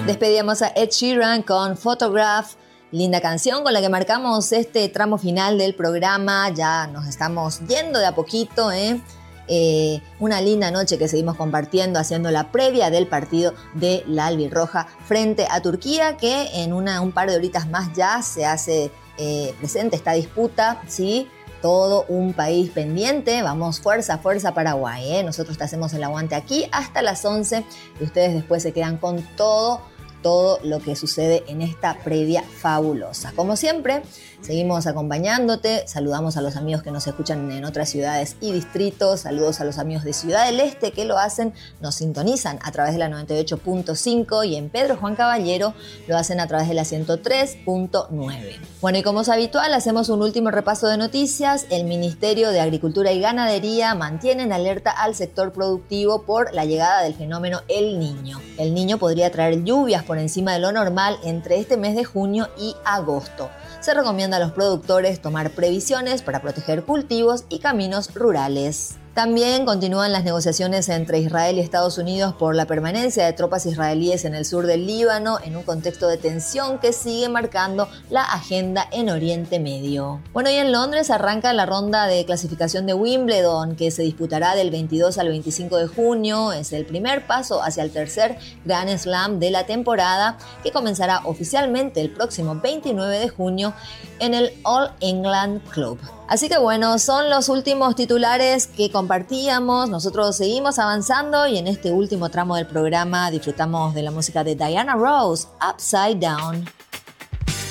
Despedíamos a Ed Sheeran con Photograph, linda canción con la que marcamos este tramo final del programa. Ya nos estamos yendo de a poquito, una linda noche que seguimos compartiendo, haciendo la previa del partido de la albirroja frente a Turquía, que en un par de horitas más ya se hace presente esta disputa, ¿sí? Todo un país pendiente. Vamos, fuerza, fuerza Paraguay, Nosotros te hacemos el aguante aquí hasta las 11 y ustedes después se quedan con todo lo que sucede en esta previa fabulosa. Como siempre, seguimos acompañándote. Saludamos a los amigos que nos escuchan en otras ciudades y distritos. Saludos a los amigos de Ciudad del Este que lo hacen, nos sintonizan a través de la 98.5 y en Pedro Juan Caballero lo hacen a través de la 103.9. Bueno, y como es habitual, hacemos un último repaso de noticias. El Ministerio de Agricultura y Ganadería mantiene en alerta al sector productivo por la llegada del fenómeno El Niño. El Niño podría traer lluvias por encima de lo normal entre este mes de junio y agosto. Se recomienda a los productores tomar previsiones para proteger cultivos y caminos rurales. También continúan las negociaciones entre Israel y Estados Unidos por la permanencia de tropas israelíes en el sur del Líbano en un contexto de tensión que sigue marcando la agenda en Oriente Medio. Bueno, y en Londres arranca la ronda de clasificación de Wimbledon que se disputará del 22 al 25 de junio. Es el primer paso hacia el tercer Grand Slam de la temporada que comenzará oficialmente el próximo 29 de junio en el All England Club. Así que bueno, son los últimos titulares que compartíamos. Nosotros seguimos avanzando y en este último tramo del programa disfrutamos de la música de Diana Ross, Upside Down.